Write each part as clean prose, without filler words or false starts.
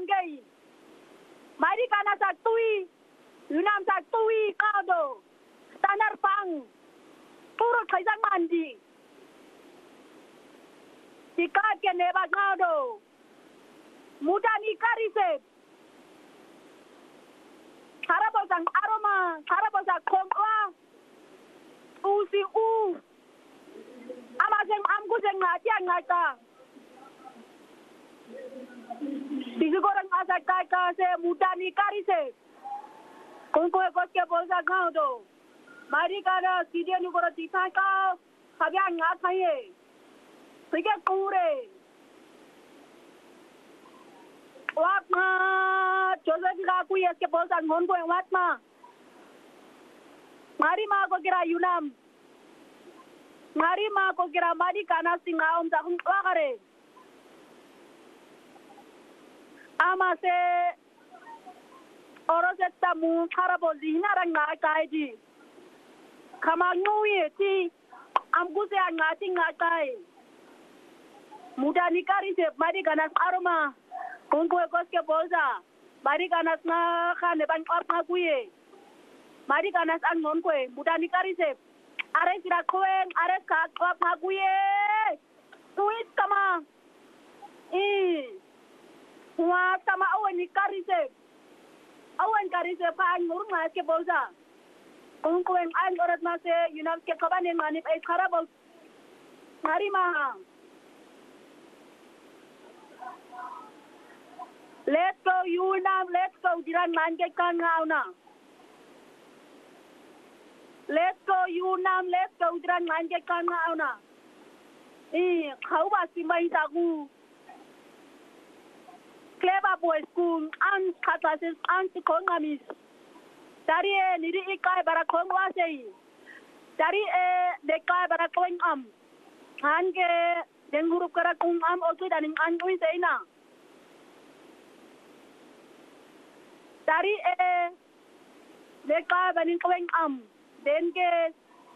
gay. Mari kana sa tui. Yunam sa tui kado. Tanar pang. Puro kaisang mandi. Sikat ke neba kado. Mudani karise. Harapasang aroma. Harapasang kongwa. Usi u. Amaseng amkuseng ngatiang ngata. Sigurang asal kaya se mudani karise. Kung koske bolsa kado. Mari kada sidia ni koro tita ka. Sabiang ngataye. Sige kure. Wakma. Joseph ka kuya ke bolsa ngongo yang watma. Mari ma ko kira Yunam. Mari ma ko kira mari kana singa sa kung wakare. Ama se oroset tamu karabo zinara nga kaiji. Kama nguye ti amguse ngati ngatai. Muda nikari se mari kana aroma. Kungko koske bolsa. Mari kana nga khane ban apa kuye. Mari kana ang non kwe muda nikari se. Are sira koen are ka apa kuye. Tuit kama. Wa sama awan ni karise. Awan karise pa ang nurung mas ke bolsa. Kung ko ang orat mas Yunam ke kaban yang manip ay karabol. Ngari ma. Let's go Yunam, let's go diran man ke kan ngau na. Let's go Yunam, let's go diran man ke kan ngau na. Kau ba si mai taku. Clever boy school and classes and kongamis. Dari niri ikai barakong wasei. Dari dekai barakong Hange denguru karakong osu daning angui seina. Dari dekai baning kong denge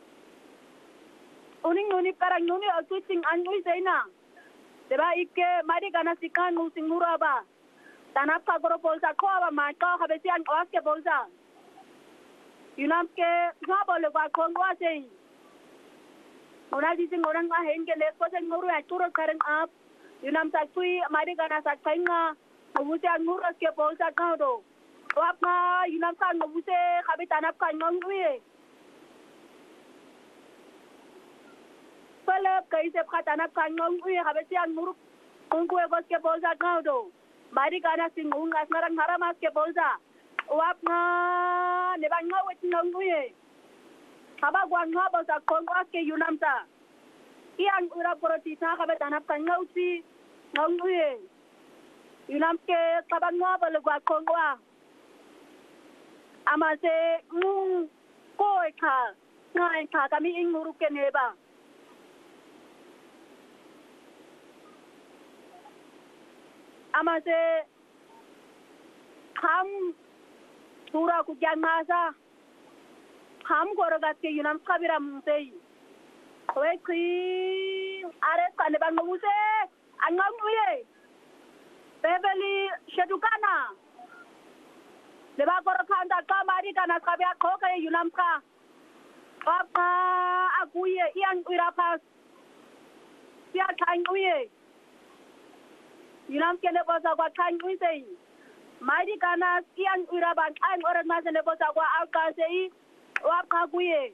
uning karang nuni osu sing angui seina. Deba ikke mari kana sikan musing muraba. Tanap ka goro bolsa ko aba maka habesi an oaske bolsa. Yunam ke ngabole kwa kongwa sei. Ona dising orang ka henge lesko sen nguru aturo karen up. Yunam sa tui mari kana sa kainga. Nguse an nguru ke bolsa kado. Wap nga yunam sa nguse habi tanap ka ngongwe. Pelep kaise ka tanap ka ngongwe habesi an nguru kongwe koske bolsa kado. Mari kana singung asmarang haramas ke bolsa. Wap nga nebang nga wet nongwe. Haba gwang nga bolsa kongwas ke Yunam sa. Iang ura porotisa kabe tanap kan ngausi nongwe. Yunam ke kabang nga bole gwa kongwa. Amase koe ka. Ngai ka kami inguru ke neba. Amase ham sura ku masa ham gorogat ke Yunam kabira musei koe ki are kane bang muse angam uye bebeli shedukana leba gorokanda kamari kana kabia ko ke Yunam ka papa akuye iang irapas sia kan uye Yunam kene bosa kwa kan uye Mari kana iang iraban ang orat mas ne bosa kwa alkasei wap kaguye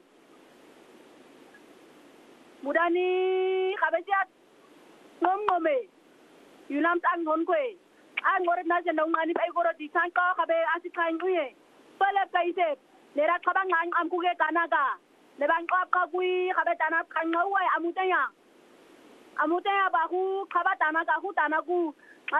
mudani kabesiat ngomome Yunam tang honkwe ang orat mas ne ngani pai goro di sanka kabe asikan uye pele paise lera kabang ang amkuge kanaga lebang wap kagui kabe tanap kan ngawai amutenya bahu kaba tanaga hu tanagu